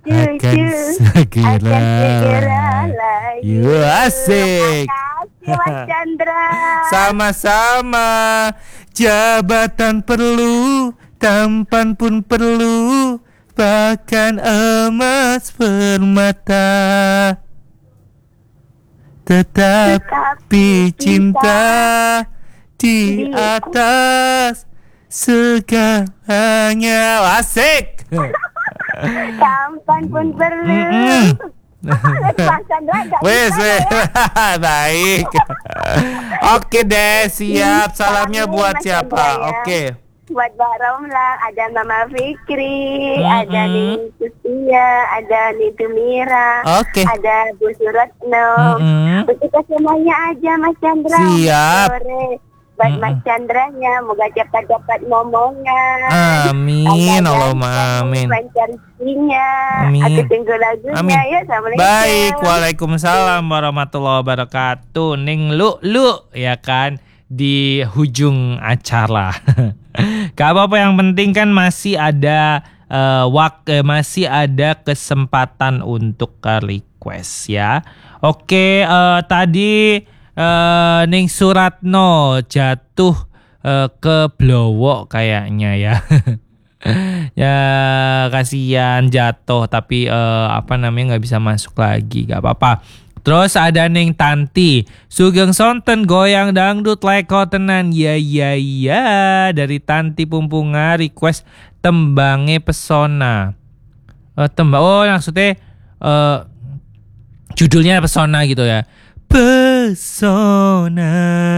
Akan segera lagi. Asik. Terima kasih Mas Chandra. Sama-sama. Jabatan perlu, tampan pun perlu, bahkan emas permata. Tetapi cinta di atas segalanya. Asik. Tampan pun perlu. Mas Chandra nggak Wes, bisa wes. ya. Baik. Oke deh, siap. Salamnya buat Mas siapa? Chandra ya. Oke. Buat Mbak Romlan, ada Mama Fikri, ada Nini Sutia, ada Nitu Mira, Oke. ada Bu Suratno. Untuk semuanya aja Mas Chandra. Siap. Sore. Buat Mas Chandranya, moga cepat dapat momongan. Amin, Allahumma amin. Lancar rezekinya. Amin. Aku tunggu lagunya Amin. ya. Assalamualaikum. Baik, waalaikumsalam warahmatullahi wabarakatuh. Ning lu ya kan di hujung acara. Gak apa-apa, yang penting kan masih ada masih ada kesempatan untuk request ya. Oke, tadi Ning Suratno jatuh ke Blowo kayaknya ya. Ya kasihan jatuh, tapi apa namanya, nggak bisa masuk lagi, nggak apa-apa. Terus ada Ning Tanti, Sugeng Sonten goyang dangdut leko tenan. Ya dari Tanti Pumpunga request tembange pesona. Maksudnya judulnya pesona gitu ya. Pesona.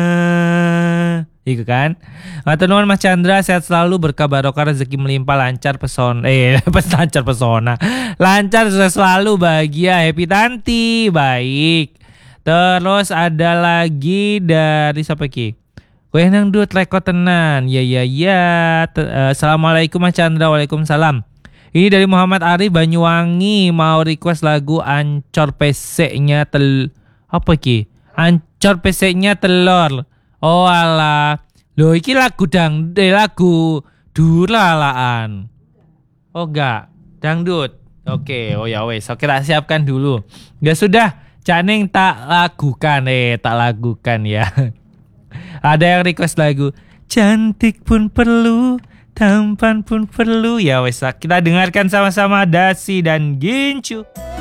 Itu kan. Matur nuwun Mas Chandra, sehat selalu, berkah barokah, rezeki melimpah, lancar pesona. Lancar pesona. Lancar, sukses selalu, bahagia, happy Tanti. Baik. Terus ada lagi dari siapa ki? Kowe nang duit leko tenan. Ya. Assalamualaikum Mas Chandra. Waalaikumsalam. Ini dari Muhammad Arif Banyuwangi, mau request lagu Ancor PC-nya apa ki? Ancor PC-nya telur. Oh alah. Loh iki lagu lagu duralaan. Oh enggak, dangdut. Oke, oh ya wes. Oke, tak siapkan dulu. Ya sudah, Caning tak lagukan ya. Ada yang request lagu Cantik pun perlu, tampan pun perlu. Ya wes, kita dengarkan sama-sama Dasi dan Gincu.